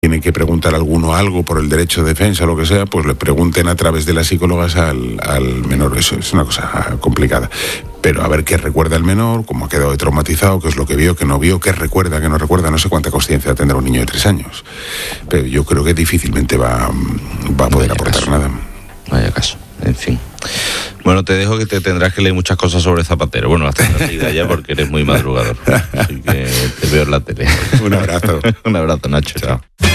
tiene que preguntar a alguno algo por el derecho de defensa o lo que sea, pues le pregunten a través de las psicólogas al menor. Eso es una cosa complicada. Pero a ver qué recuerda el menor, cómo ha quedado traumatizado, qué es lo que vio, qué no vio, qué recuerda, qué no recuerda. No sé cuánta consciencia tendrá un niño de 3 años. Pero yo creo que difícilmente va a poder aportar nada. Vaya caso, en fin. Bueno, te dejo que te tendrás que leer muchas cosas sobre Zapatero. Bueno, hasta la idea ya porque eres muy madrugador. Así que te veo en la tele. Un abrazo. Un abrazo, Nacho. Chao.